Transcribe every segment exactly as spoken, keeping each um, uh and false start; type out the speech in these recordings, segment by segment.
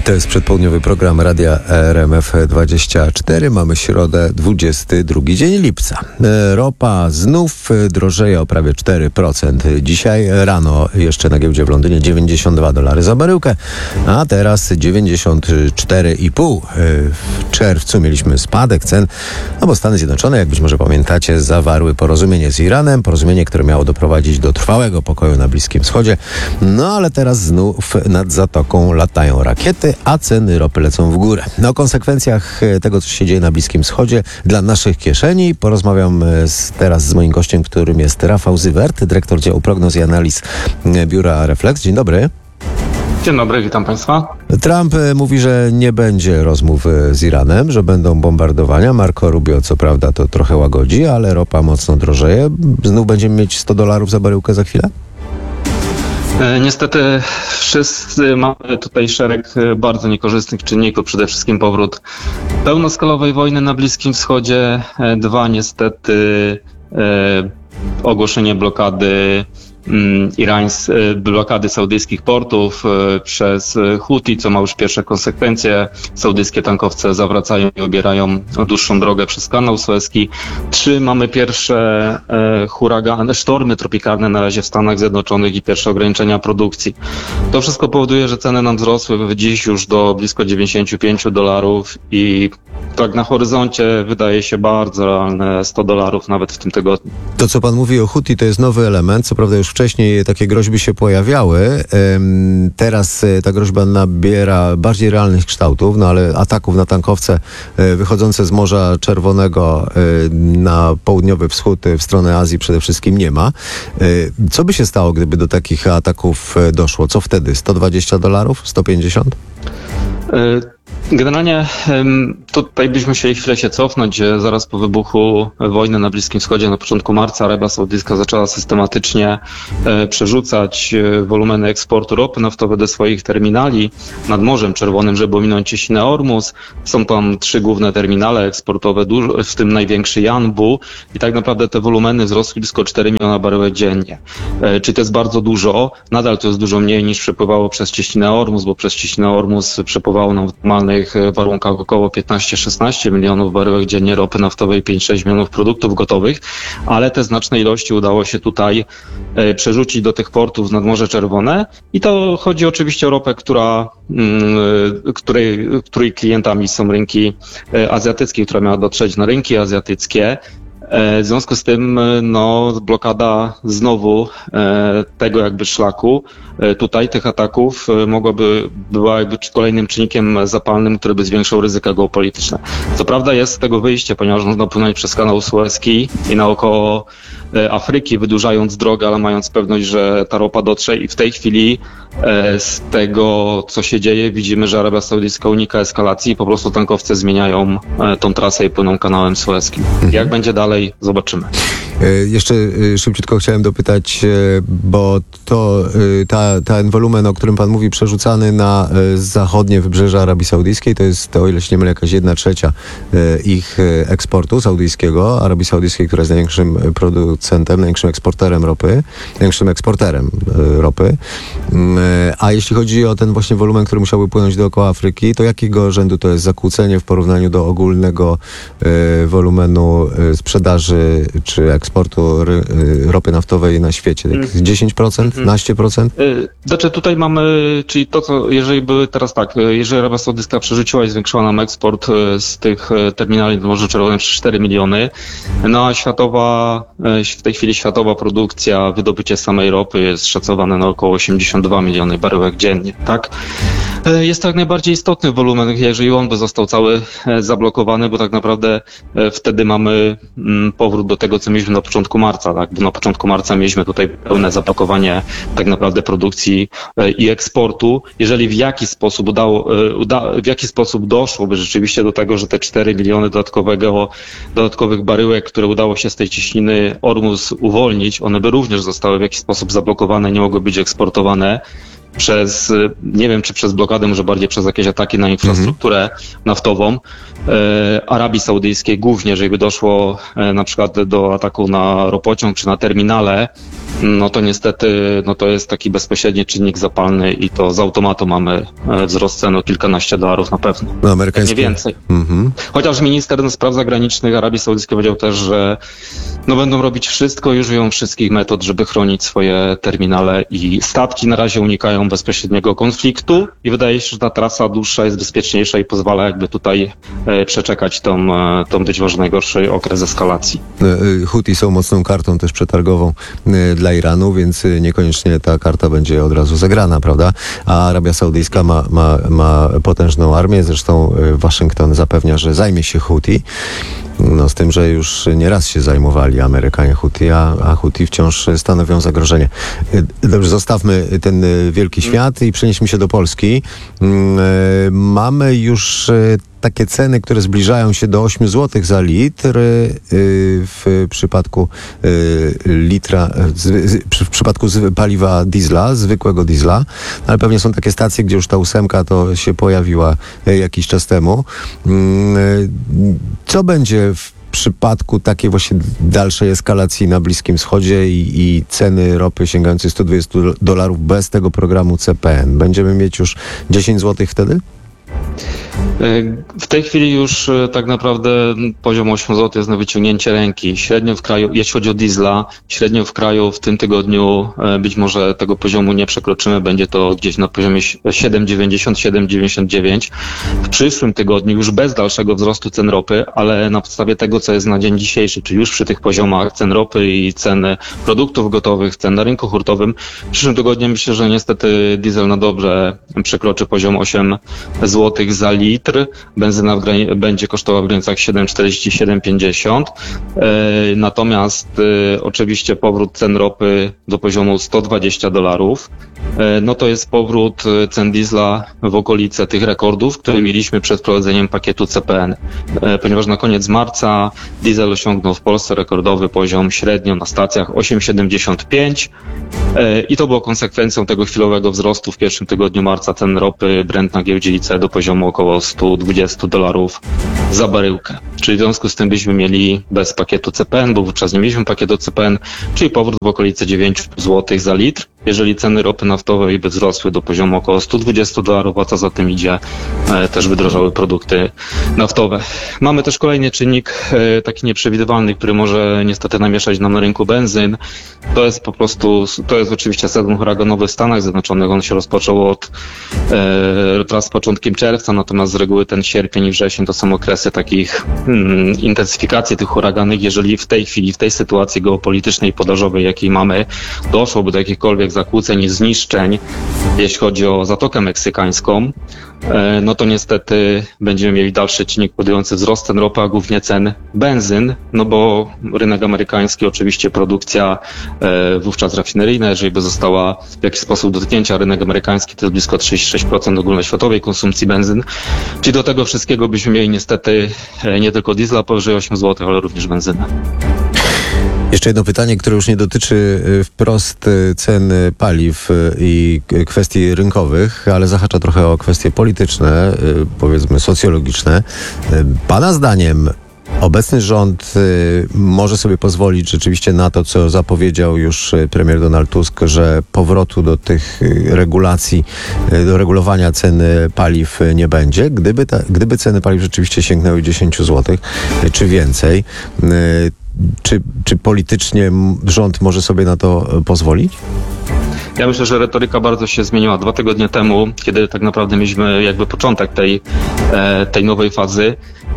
To jest przedpołudniowy program Radia R M F dwadzieścia cztery. Mamy środę, dwudziesty drugi dzień lipca. Ropa znów drożeje o prawie cztery procent. Dzisiaj rano jeszcze na giełdzie w Londynie dziewięćdziesiąt dwa dolary za baryłkę, a teraz dziewięćdziesiąt cztery i pół. W czerwcu mieliśmy spadek cen, no bo Stany Zjednoczone, jak być może pamiętacie, zawarły porozumienie z Iranem, porozumienie, które miało doprowadzić do trwałego pokoju na Bliskim Wschodzie. No ale teraz znów nad Zatoką latają rakiety, a ceny ropy lecą w górę. No, o konsekwencjach tego, co się dzieje na Bliskim Wschodzie dla naszych kieszeni porozmawiam z, teraz z moim gościem, którym jest Rafał Zywert, dyrektor działu prognoz i analiz biura Reflex. Dzień dobry. Dzień dobry, witam Państwa. Trump mówi, że nie będzie rozmów z Iranem, że będą bombardowania. Marco Rubio, co prawda, to trochę łagodzi, ale ropa mocno drożeje. Znów będziemy mieć sto dolarów za baryłkę za chwilę? Niestety wszyscy mamy tutaj szereg bardzo niekorzystnych czynników. Przede wszystkim powrót pełnoskalowej wojny na Bliskim Wschodzie. Dwa, niestety e, ogłoszenie blokady irańs, blokady saudyjskich portów przez Huti, co ma już pierwsze konsekwencje. Saudyjskie tankowce zawracają i obierają dłuższą drogę przez kanał Suezki. Trzy, mamy pierwsze huragany, sztormy tropikalne na razie w Stanach Zjednoczonych i pierwsze ograniczenia produkcji. To wszystko powoduje, że ceny nam wzrosły dziś już do blisko dziewięćdziesiąt pięć dolarów i tak na horyzoncie wydaje się bardzo realne sto dolarów nawet w tym tygodniu. To, co pan mówi o Huti, to jest nowy element. Co prawda już wcześniej takie groźby się pojawiały. Teraz ta groźba nabiera bardziej realnych kształtów, no ale ataków na tankowce wychodzące z Morza Czerwonego na południowy wschód, w stronę Azji przede wszystkim nie ma. Co by się stało, gdyby do takich ataków doszło? Co wtedy? sto dwadzieścia dolarów? sto pięćdziesiąt? Generalnie tutaj byśmy chcieli chwilę się cofnąć. Zaraz po wybuchu wojny na Bliskim Wschodzie na początku marca Arabia Saudyjska zaczęła systematycznie przerzucać wolumeny eksportu ropy naftowej do swoich terminali nad Morzem Czerwonym, żeby ominąć cieśninę Ormus. Są tam trzy główne terminale eksportowe, w tym największy Yanbu i tak naprawdę te wolumeny wzrosły blisko cztery miliony baryłek dziennie. Czy to jest bardzo dużo? Nadal to jest dużo mniej niż przepływało przez cieśninę Ormus, bo przez cieśninę Ormus przepływało nam w normalnych warunkach około piętnaście szesnaście milionów baryłek dziennie ropy naftowej, pięć sześć milionów produktów gotowych, ale te znaczne ilości udało się tutaj e, przerzucić do tych portów nad Morze Czerwone i to chodzi oczywiście o ropę, która, y, której, której klientami są rynki e, azjatyckie, która miała dotrzeć na rynki azjatyckie. W związku z tym no, blokada znowu e, tego jakby szlaku e, tutaj tych ataków e, mogłaby była jakby kolejnym czynnikiem zapalnym, który by zwiększał ryzyka geopolityczne. Co prawda jest z tego wyjście, ponieważ można płynąć przez kanał Suezki i naokoło e, Afryki, wydłużając drogę, ale mając pewność, że ta ropa dotrze i w tej chwili e, z tego, co się dzieje, widzimy, że Arabia Saudyjska unika eskalacji i po prostu tankowce zmieniają e, tą trasę i płyną kanałem Suezkim. Mhm. Jak będzie dalej? Zobaczymy. Jeszcze szybciutko chciałem dopytać, bo to ta, ten wolumen, o którym pan mówi, przerzucany na zachodnie wybrzeże Arabii Saudyjskiej, to jest, o ile się nie mylę, jakaś jedna trzecia ich eksportu saudyjskiego. Arabii Saudyjskiej, która jest największym producentem, największym eksporterem ropy, największym eksporterem ropy. A jeśli chodzi o ten właśnie wolumen, który musiałby płynąć dookoła Afryki, to jakiego rzędu to jest zakłócenie w porównaniu do ogólnego wolumenu sprzedaży czy eksportu eksportu ropy naftowej na świecie? dziesięć procent? piętnaście procent? Znaczy tutaj mamy, czyli to co, jeżeli były teraz tak, jeżeli Arabia Saudyjska przerzuciła i zwiększyła nam eksport z tych terminali na Morzu Czerwonym cztery miliony, no a światowa, w tej chwili światowa produkcja, wydobycie samej ropy jest szacowane na około osiemdziesiąt dwa miliony baryłek dziennie, tak? Jest to jak najbardziej istotny wolumen, jeżeli on by został cały zablokowany, bo tak naprawdę wtedy mamy powrót do tego, co mieliśmy na początku marca, tak? Bo na początku marca mieliśmy tutaj pełne zablokowanie tak naprawdę produkcji i eksportu. Jeżeli w jakiś sposób udało, uda, w jaki sposób doszłoby rzeczywiście do tego, że te cztery miliony dodatkowego, dodatkowych baryłek, które udało się z tej cieśniny Ormus uwolnić, one by również zostały w jakiś sposób zablokowane, nie mogły być eksportowane przez, nie wiem czy przez blokadę, może bardziej przez jakieś ataki na infrastrukturę mhm. naftową e, Arabii Saudyjskiej, głównie jeżeli by doszło e, na przykład do ataku na ropociąg czy na terminale no to niestety no to jest taki bezpośredni czynnik zapalny i to z automatu mamy wzrost cen o kilkanaście dolarów na pewno. No, amerykańskie. Nie więcej. Mhm. Chociaż minister spraw zagranicznych Arabii Saudyjskiej powiedział też, że no będą robić wszystko i użyją wszystkich metod, żeby chronić swoje terminale i statki. Na razie unikają bezpośredniego konfliktu i wydaje się, że ta trasa dłuższa jest bezpieczniejsza i pozwala jakby tutaj e, przeczekać tą, e, tą być może najgorszy okres eskalacji. Huti są mocną kartą też przetargową e, dla Iranu, więc e, niekoniecznie ta karta będzie od razu zagrana, prawda? A Arabia Saudyjska ma, ma, ma potężną armię, zresztą e, Waszyngton zapewnia, że zajmie się Huti. No z tym, że już nieraz się zajmowali Amerykanie Huti, a, a Huti wciąż stanowią zagrożenie. Dobrze, zostawmy ten wielki świat i przenieśmy się do Polski. Mamy już takie ceny, które zbliżają się do ośmiu złotych za litr w przypadku litra, w przypadku paliwa diesla, zwykłego diesla, ale pewnie są takie stacje, gdzie już ta ósemka to się pojawiła jakiś czas temu. Co będzie w przypadku takiej właśnie dalszej eskalacji na Bliskim Wschodzie i, i ceny ropy sięgającej sto dwadzieścia dolarów bez tego programu C P N? Będziemy mieć już dziesięć złotych wtedy? W tej chwili już tak naprawdę poziom osiem złotych jest na wyciągnięcie ręki. Średnio w kraju, jeśli chodzi o diesla, średnio w kraju w tym tygodniu być może tego poziomu nie przekroczymy, będzie to gdzieś na poziomie siedem dziewięćdziesiąt, siedem dziewięćdziesiąt dziewięć. W przyszłym tygodniu już bez dalszego wzrostu cen ropy, ale na podstawie tego, co jest na dzień dzisiejszy, czyli już przy tych poziomach cen ropy i cen produktów gotowych, cen na rynku hurtowym, w przyszłym tygodniu myślę, że niestety diesel na dobrze przekroczy poziom osiem złotych za litr. Benzyna w grani- będzie kosztowała w granicach siedem czterdzieści, siedem pięćdziesiąt. E, natomiast e, oczywiście powrót cen ropy do poziomu sto dwadzieścia dolarów, e, no to jest powrót cen diesla w okolice tych rekordów, które mieliśmy przed wprowadzeniem pakietu C P N. E, ponieważ na koniec marca diesel osiągnął w Polsce rekordowy poziom średnio na stacjach osiem siedemdziesiąt pięć e, i to było konsekwencją tego chwilowego wzrostu w pierwszym tygodniu marca cen ropy Brent na giełdzie I C E do poziomu około sto dwadzieścia dolarów za baryłkę. Czyli w związku z tym byśmy mieli bez pakietu C P N, bo wówczas nie mieliśmy pakietu C P N, czyli powrót w okolice dziewięć złotych za litr. Jeżeli ceny ropy naftowej by wzrosły do poziomu około sto dwadzieścia dolarów, a co za tym idzie, e, też wydrożały produkty naftowe. Mamy też kolejny czynnik e, taki nieprzewidywalny, który może niestety namieszać nam na rynku benzyn. To jest po prostu, to jest oczywiście sezon huraganowy w Stanach Zjednoczonych. On się rozpoczął od e, wraz z początkiem czerwca, natomiast z reguły ten sierpień i wrzesień to są okresy takich mm, intensyfikacji tych huraganów. Jeżeli w tej chwili, w tej sytuacji geopolitycznej i podażowej, jakiej mamy, doszłoby do jakichkolwiek zakłóceń i zniszczeń, jeśli chodzi o Zatokę Meksykańską, no to niestety będziemy mieli dalszy czynnik powodujący wzrost cen ropy, a głównie cen benzyn, no bo rynek amerykański, oczywiście produkcja e, wówczas rafineryjna, jeżeli by została w jakiś sposób dotknięcia, rynek amerykański to jest blisko trzydzieści sześć procent ogólnoświatowej konsumpcji benzyn, czyli do tego wszystkiego byśmy mieli niestety e, nie tylko diesla powyżej osiem złotych, ale również benzynę. Jeszcze jedno pytanie, które już nie dotyczy wprost cen paliw i kwestii rynkowych, ale zahacza trochę o kwestie polityczne, powiedzmy socjologiczne. Pana zdaniem obecny rząd może sobie pozwolić rzeczywiście na to, co zapowiedział już premier Donald Tusk, że powrotu do tych regulacji, do regulowania ceny paliw nie będzie, gdyby, ta, gdyby ceny paliw rzeczywiście sięgnęły dziesięć złotych czy więcej. Czy, czy politycznie rząd może sobie na to pozwolić? Ja myślę, że retoryka bardzo się zmieniła. Dwa tygodnie temu, kiedy tak naprawdę mieliśmy jakby początek tej, tej nowej fazy,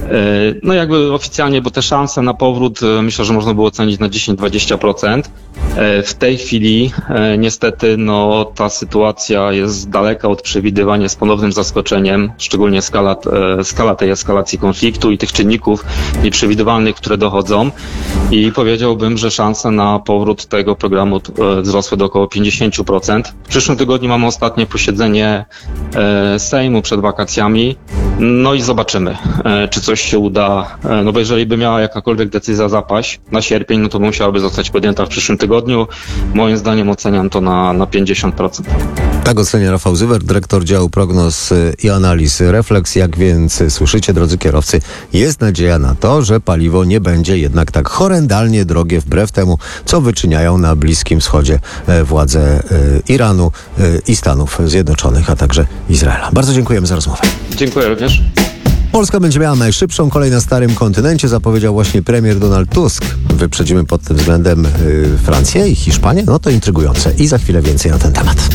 no jakby oficjalnie, bo te szanse na powrót myślę, że można było ocenić na dziesięć do dwudziestu procent. W tej chwili niestety no, ta sytuacja jest daleka od przewidywania, z ponownym zaskoczeniem, szczególnie skala, skala tej eskalacji konfliktu i tych czynników nieprzewidywalnych, które dochodzą. I powiedziałbym, że szanse na powrót tego programu wzrosły do około pięćdziesiąt procent. W przyszłym tygodniu mamy ostatnie posiedzenie Sejmu przed wakacjami. No i zobaczymy, e, czy coś się uda. E, no bo jeżeli by miała jakakolwiek decyzja zapaść na sierpień, no to musiałaby zostać podjęta w przyszłym tygodniu. Moim zdaniem oceniam to na, na pięćdziesiąt procent. Tak ocenia Rafał Zywer, dyrektor działu prognoz i analiz Reflex. Jak więc słyszycie, drodzy kierowcy, jest nadzieja na to, że paliwo nie będzie jednak tak horrendalnie drogie wbrew temu, co wyczyniają na Bliskim Wschodzie e, władze e, Iranu e, i Stanów Zjednoczonych, a także Izraela. Bardzo dziękujemy za rozmowę. Dziękuję również. Polska będzie miała najszybszą kolej na starym kontynencie, zapowiedział właśnie premier Donald Tusk. Wyprzedzimy pod tym względem y, Francję i Hiszpanię. No to intrygujące. I za chwilę więcej na ten temat.